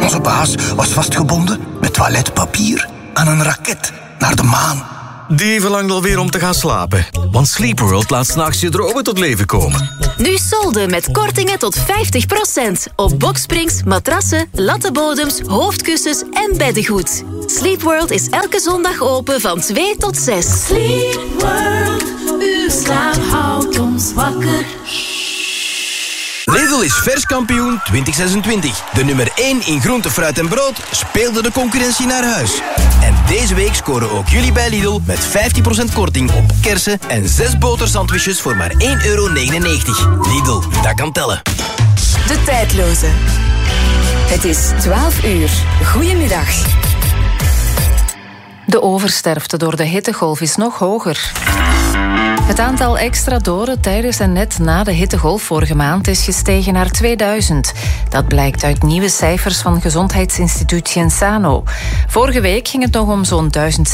Onze baas was vastgebonden met toiletpapier aan een raket naar de maan. Die verlangt alweer om te gaan slapen. Want Sleep World laat 's nachts je dromen tot leven komen. Nu solden met kortingen tot 50% op boksprings, matrassen, lattenbodems, hoofdkussens en beddengoed. Sleep World is elke zondag open van 2 tot 6. Sleep World, uw slaap houdt ons wakker. Lidl is verskampioen 2026. De nummer 1 in groente, fruit en brood speelde de concurrentie naar huis. En deze week scoren ook jullie bij Lidl met 15% korting op kersen en 6 botersandwiches voor maar €1,99. Lidl, dat kan tellen. De tijdloze. Het is 12 uur. Goedemiddag. De oversterfte door de hittegolf is nog hoger. Het aantal extra doden tijdens en net na de hittegolf vorige maand is gestegen naar 2000. Dat blijkt uit nieuwe cijfers van gezondheidsinstituut Genzano. Vorige week ging het nog om zo'n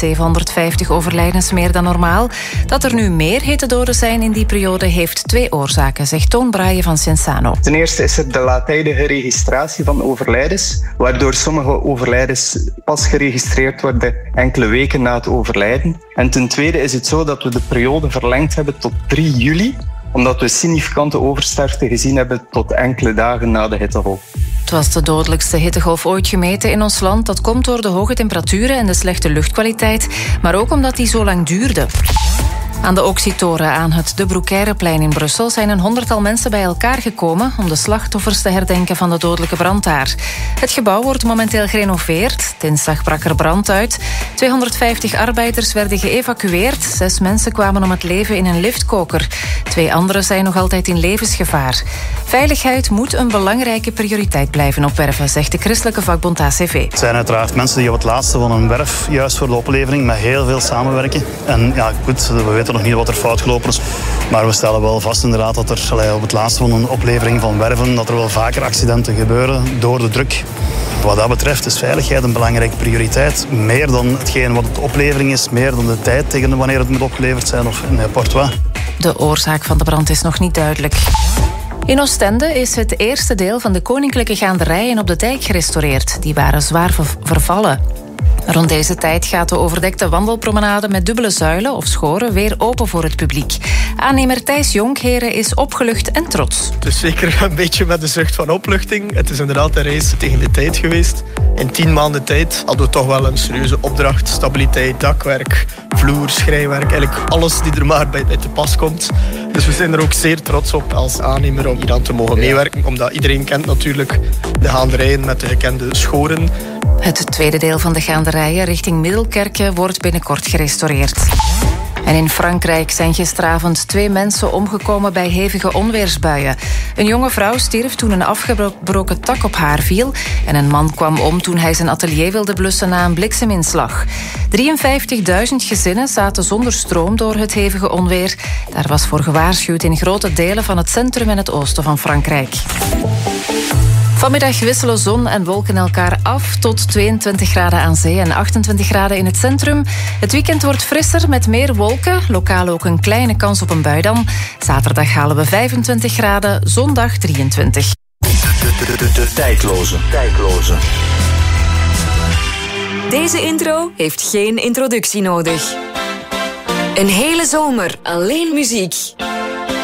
1750 overlijdens meer dan normaal. Dat er nu meer hittedoden zijn in die periode heeft 2 oorzaken, zegt Toon Braaien van Genzano. Ten eerste is er de laattijdige registratie van overlijdens, waardoor sommige overlijdens pas geregistreerd worden enkele weken na het overlijden. En ten tweede is het zo dat we de periode verlengd hebben tot 3 juli, omdat we significante oversterfte gezien hebben tot enkele dagen na de hittegolf. Het was de dodelijkste hittegolf ooit gemeten in ons land. Dat komt door de hoge temperaturen en de slechte luchtkwaliteit, maar ook omdat die zo lang duurde. Aan de Oxytoren aan het De Broekeireplein in Brussel zijn een 100-tal mensen bij elkaar gekomen om de slachtoffers te herdenken van de dodelijke brand daar. Het gebouw wordt momenteel gerenoveerd. Dinsdag brak er brand uit. 250 arbeiders werden geëvacueerd. 6 mensen kwamen om het leven in een liftkoker. 2 anderen zijn nog altijd in levensgevaar. Veiligheid moet een belangrijke prioriteit blijven op werven, zegt de christelijke vakbond ACV. Het zijn uiteraard mensen die op het laatste van een werf, juist voor de oplevering, met heel veel samenwerken. En ja, goed, we weten nog niet wat er fout gelopen is. Maar we stellen wel vast inderdaad dat er op het laatste van een oplevering van werven, dat er wel vaker accidenten gebeuren door de druk. Wat dat betreft is veiligheid een belangrijke prioriteit. Meer dan hetgeen wat de oplevering is, meer dan de tijd tegen wanneer het moet opgeleverd zijn of in Portois. De oorzaak van de brand is nog niet duidelijk. In Oostende is het eerste deel van de koninklijke gaanderijen op de dijk gerestaureerd. Die waren zwaar vervallen. Rond deze tijd gaat de overdekte wandelpromenade met dubbele zuilen of schoren weer open voor het publiek. Aannemer Thijs Jonkheren is opgelucht en trots. Het is zeker een beetje met de zucht van opluchting. Het is inderdaad een race tegen de tijd geweest. In 10 maanden tijd hadden we toch wel een serieuze opdracht. Stabiliteit, dakwerk, vloer, schrijwerk. Eigenlijk alles die er maar bij te pas komt. Dus we zijn er ook zeer trots op als aannemer om hier aan te mogen meewerken. Omdat iedereen kent natuurlijk de gaanderijen met de gekende schoren. Het tweede deel van de gaanderijen richting Middelkerke wordt binnenkort gerestaureerd. En in Frankrijk zijn gisteravond 2 mensen omgekomen bij hevige onweersbuien. Een jonge vrouw stierf toen een afgebroken tak op haar viel. En een man kwam om toen hij zijn atelier wilde blussen na een blikseminslag. 53.000 gezinnen zaten zonder stroom door het hevige onweer. Daar was voor gewaarschuwd in grote delen van het centrum en het oosten van Frankrijk. Vanmiddag wisselen zon en wolken elkaar af tot 22 graden aan zee en 28 graden in het centrum. Het weekend wordt frisser met meer wolken, lokaal ook een kleine kans op een bui dan. Zaterdag halen we 25 graden, zondag 23. De tijdloze. Deze intro heeft geen introductie nodig. Een hele zomer alleen muziek.